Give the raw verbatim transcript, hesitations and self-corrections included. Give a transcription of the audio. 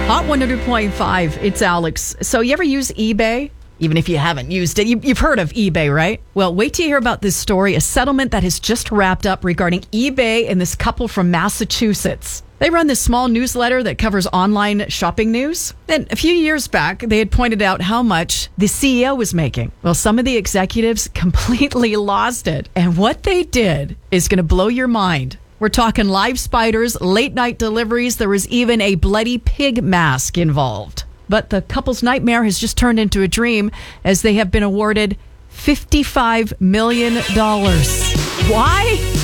Hot one hundred point five, it's Alex. So you ever use eBay? Even if you haven't used it, you, you've heard of eBay, right? Well, wait till you hear about this story, a settlement that has just wrapped up regarding eBay and this couple from Massachusetts. They run this small newsletter that covers online shopping news. And a few years back, they had pointed out how much the C E O was making. Well, some of the executives completely lost it. And what they did is going to blow your mind. We're talking live spiders, late night deliveries. There was even a bloody pig mask involved. But the couple's nightmare has just turned into a dream as they have been awarded fifty-five million dollars. Why?